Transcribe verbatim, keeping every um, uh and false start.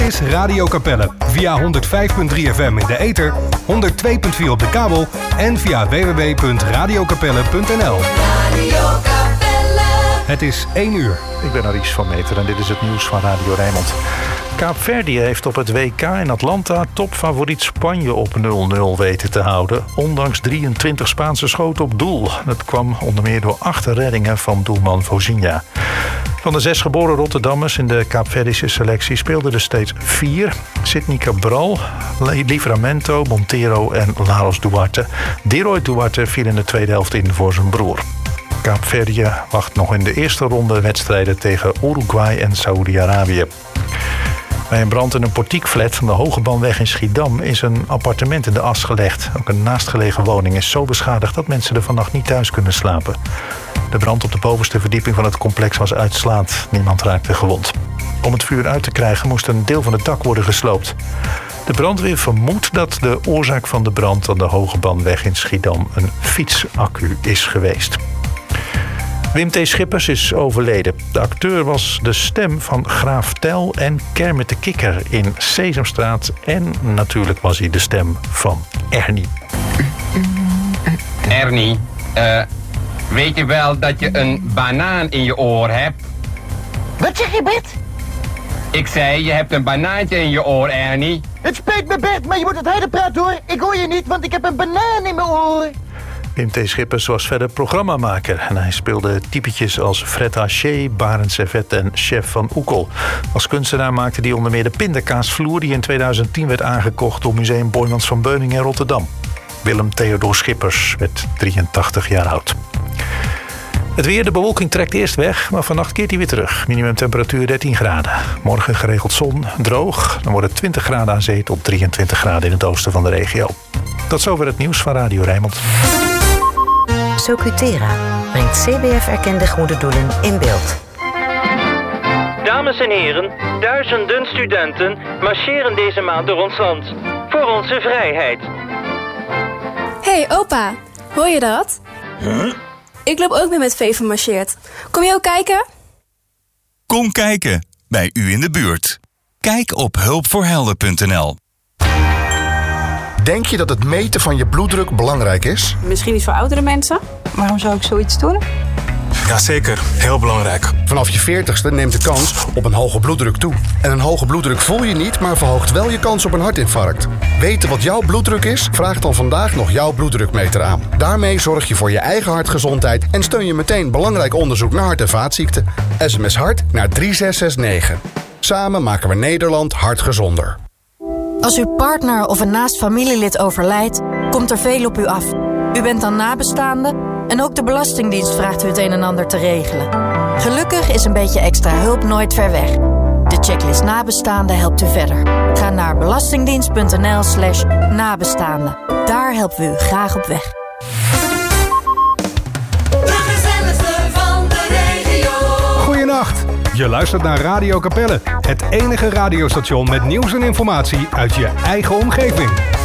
is Radio Capelle. Via honderd vijf komma drie F M in de ether, honderd twee komma vier op de kabel en via w w w punt radio capelle punt n l. Radio Capelle. Het is één uur. Ik ben Aries van Meter en dit is het nieuws van Radio Rijnmond. Kaapverdië heeft op het W K in Atlanta topfavoriet Spanje op nul nul weten te houden, ondanks drieëntwintig Spaanse schoten op doel. Dat kwam onder meer door acht reddingen van doelman Vozinha. Van de zes geboren Rotterdammers in de Kaapverdische selectie speelden er steeds vier. Sidney Cabral, Livramento, Montero en Laros Duarte. Deroy Duarte viel in de tweede helft in voor zijn broer. Kaapverdië wacht nog in de eerste ronde wedstrijden tegen Uruguay en Saoedi-Arabië. Bij een brand in een portiekflat van de Hogebanweg in Schiedam is een appartement in de as gelegd. Ook een naastgelegen woning is zo beschadigd dat mensen er vannacht niet thuis kunnen slapen. De brand op de bovenste verdieping van het complex was uitslaand. Niemand raakte gewond. Om het vuur uit te krijgen moest een deel van het dak worden gesloopt. De brandweer vermoedt dat de oorzaak van de brand aan de Hogebanweg in Schiedam een fietsaccu is geweest. Wim T. Schippers is overleden. De acteur was de stem van Graaf Tel en Kermit de Kikker in Sesamstraat. En natuurlijk was hij de stem van Ernie. Ernie, uh, weet je wel dat je een banaan in je oor hebt? Wat zeg je, Bert? Ik zei, je hebt een banaantje in je oor, Ernie. Het spijt me, Bert, maar je moet het harder praten, hoor. Ik hoor je niet, want ik heb een banaan in mijn oor. Wim T. Schippers was verder programmamaker en hij speelde typetjes als Fred Haché, Barend Servet en Chef van Oekel. Als kunstenaar maakte hij onder meer de pindakaasvloer die in tweeduizend tien werd aangekocht door Museum Boijmans van Beuningen in Rotterdam. Willem Theodor Schippers werd drieëntachtig jaar oud. Het weer, de bewolking trekt eerst weg, maar vannacht keert hij weer terug. Minimumtemperatuur dertien graden. Morgen geregeld zon, droog. Dan wordt het twintig graden aan zee tot drieëntwintig graden in het oosten van de regio. Tot zover het nieuws van Radio Rijnmond. Socutera brengt C B F-erkende goede doelen in beeld. Dames en heren, duizenden studenten marcheren deze maand door ons land. Voor onze vrijheid. Hey opa, hoor je dat? Huh? Ik loop ook weer met Veven marcheert. Kom je ook kijken? Kom kijken, bij u in de buurt. Kijk op hulpvoorhelden punt n l. Denk je dat het meten van je bloeddruk belangrijk is? Misschien niet voor oudere mensen. Waarom zou ik zoiets doen? Jazeker, heel belangrijk. Vanaf je veertigste neemt de kans op een hoge bloeddruk toe. En een hoge bloeddruk voel je niet, maar verhoogt wel je kans op een hartinfarct. Weten wat jouw bloeddruk is? Vraag dan vandaag nog jouw bloeddrukmeter aan. Daarmee zorg je voor je eigen hartgezondheid en steun je meteen belangrijk onderzoek naar hart- en vaatziekten. S M S hart naar drie zes zes negen. Samen maken we Nederland hartgezonder. Als uw partner of een naast familielid overlijdt, komt er veel op u af. U bent dan nabestaande en ook de Belastingdienst vraagt u het een en ander te regelen. Gelukkig is een beetje extra hulp nooit ver weg. De checklist nabestaande helpt u verder. Ga naar belastingdienst punt n l slash nabestaande. Daar helpen we u graag op weg. De gezelligste van de regio. Goeienacht. Je luistert naar Radio Capelle, het enige radiostation met nieuws en informatie uit je eigen omgeving.